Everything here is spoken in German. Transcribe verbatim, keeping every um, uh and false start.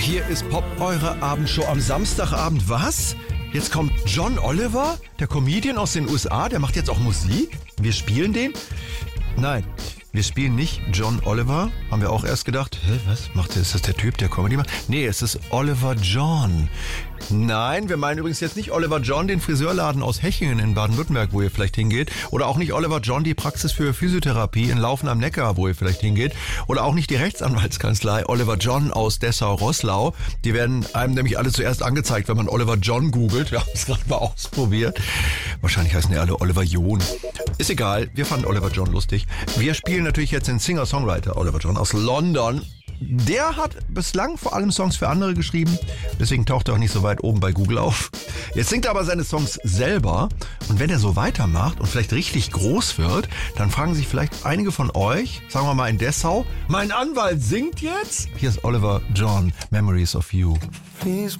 Hier ist Pop, eure Abendshow am Samstagabend. Was? Jetzt kommt John Oliver, der Comedian aus den U S A, der macht jetzt auch Musik? Wir spielen den? Nein, wir spielen nicht John Oliver. Haben wir auch erst gedacht, hä, was macht der? Ist das der Typ, der Comedy macht? Nee, es ist Oliver John. Nein, wir meinen übrigens jetzt nicht Oliver John, den Friseurladen aus Hechingen in Baden-Württemberg, wo ihr vielleicht hingeht. Oder auch nicht Oliver John, die Praxis für Physiotherapie in Laufen am Neckar, wo ihr vielleicht hingeht. Oder auch nicht die Rechtsanwaltskanzlei Oliver John aus Dessau-Roßlau. Die werden einem nämlich alle zuerst angezeigt, wenn man Oliver John googelt. Wir haben es gerade mal ausprobiert. Wahrscheinlich heißen die alle Oliver John. Ist egal, wir fanden Oliver John lustig. Wir spielen natürlich jetzt den Singer-Songwriter Oliver John aus London. Der hat bislang vor allem Songs für andere geschrieben, deswegen taucht er auch nicht so weit oben bei Google auf. Jetzt singt er aber seine Songs selber und wenn er so weitermacht und vielleicht richtig groß wird, dann fragen sich vielleicht einige von euch, sagen wir mal in Dessau, mein Anwalt singt jetzt? Hier ist Oliver John, Memories of You. Please